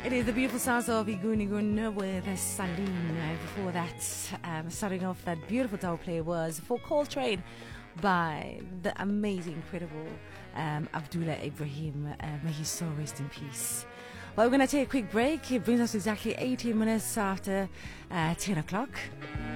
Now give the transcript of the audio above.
It is the beautiful sounds of Igunigun with Saline. Before that, starting off that beautiful dub play was For Coltrane by the amazing, incredible Abdullah Ibrahim. May his soul rest in peace. Well, we're going to take a quick break. It brings us exactly 18 minutes after 10 o'clock.